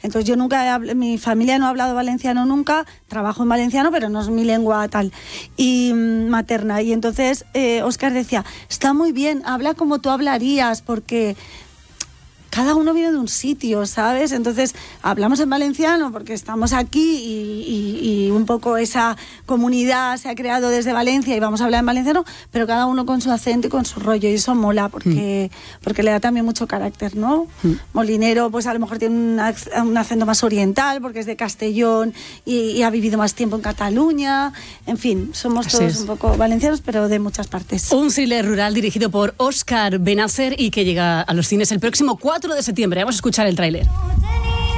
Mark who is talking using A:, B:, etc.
A: Entonces yo mi familia no ha hablado valenciano nunca, trabajo en valenciano, pero no es mi lengua tal, y materna. Y entonces Óscar decía, está muy bien, habla como tú hablarías, porque cada uno viene de un sitio, ¿sabes? Entonces hablamos en valenciano porque estamos aquí y un poco esa comunidad se ha creado desde Valencia y vamos a hablar en valenciano, pero cada uno con su acento y con su rollo, y eso mola porque le da también mucho carácter, ¿no? Molinero pues a lo mejor tiene un acento más oriental porque es de Castellón y ha vivido más tiempo en Cataluña. En fin, somos todos un poco valencianos, pero de muchas partes.
B: Un thriller rural dirigido por Óscar Benacer y que llega a los cines el próximo 4 de septiembre. Vamos a escuchar el tráiler.